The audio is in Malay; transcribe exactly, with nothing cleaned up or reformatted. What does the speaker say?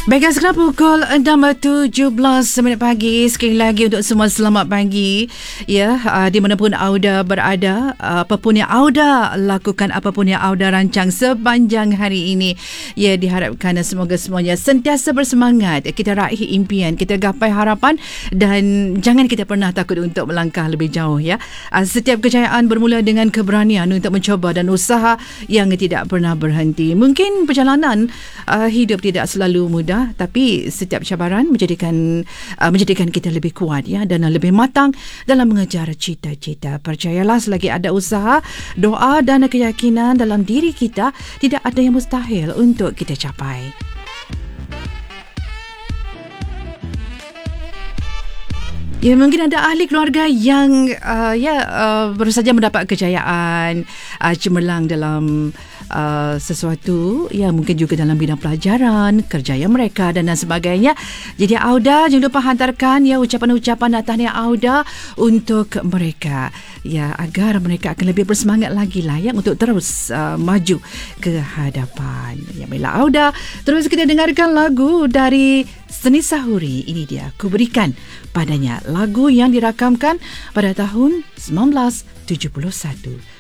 Baiklah, sekarang pukul enam tujuh belas minit pagi. Sekali lagi untuk semua selamat pagi. Ya, uh, di manapun Auda berada, uh, apapun yang Auda lakukan, apapun yang Auda rancang sepanjang hari ini, ya, diharapkan semoga semuanya sentiasa bersemangat. Kita raih impian, kita gapai harapan dan jangan kita pernah takut untuk melangkah lebih jauh, ya. Uh, setiap kejayaan bermula dengan keberanian untuk mencuba dan usaha yang tidak pernah berhenti. Mungkin perjalanan uh, hidup tidak selalu mudah, tapi setiap cabaran menjadikan uh, menjadikan kita lebih kuat, ya, dan lebih matang dalam mengejar cita-cita. Percayalah, selagi ada usaha, doa dan keyakinan dalam diri kita, tidak ada yang mustahil untuk kita capai. Ya, mungkin ada ahli keluarga yang uh, ya uh, baru saja mendapat kejayaan uh, cemerlang dalam uh, sesuatu, ya, mungkin juga dalam bidang pelajaran, kerjaya mereka dan, dan sebagainya. Jadi Auda, jangan lupa hantarkan, ya, ucapan-ucapan dan tahniah Auda untuk mereka, ya, agar mereka akan lebih bersemangat lagi lah, ya, untuk terus uh, maju ke hadapan. Ya, baiklah Auda, terus kita dengarkan lagu dari Seni Sahuri. Ini dia, Ku Berikan Padanya, lagu yang dirakamkan pada tahun seribu sembilan ratus tujuh puluh satu.